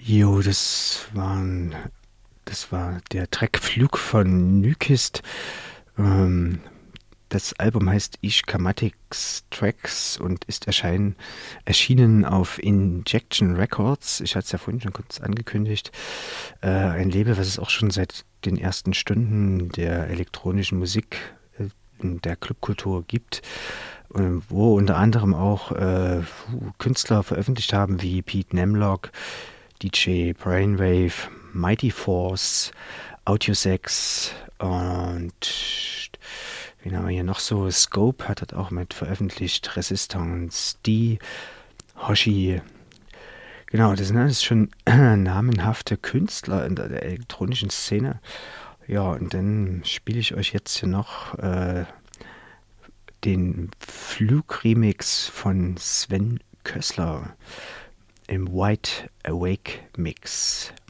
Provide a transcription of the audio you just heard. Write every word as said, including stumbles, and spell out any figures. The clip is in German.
Jo, das waren das war der Track „Flug“ von Nykist. Ähm, das Album heißt Ishkamatics Tracks und ist erscheinen erschienen auf Injection Records. Ich hatte es ja vorhin schon kurz angekündigt. Äh, ein Label, was es auch schon seit den ersten Stunden der elektronischen Musik, äh, in der Clubkultur gibt, ähm, wo unter anderem auch äh, Künstler veröffentlicht haben wie Pete Nemlock, D J Brainwave, Mighty Force, Audiosex und wen haben wir hier noch so? Scope hat das auch mit veröffentlicht, Resistance, D, Hoshi. Genau, das sind alles schon namenhafte Künstler in der, der elektronischen Szene. Ja, und dann spiele ich euch jetzt hier noch äh, den Flug-Remix von Sven Kössler im White Awake Mix.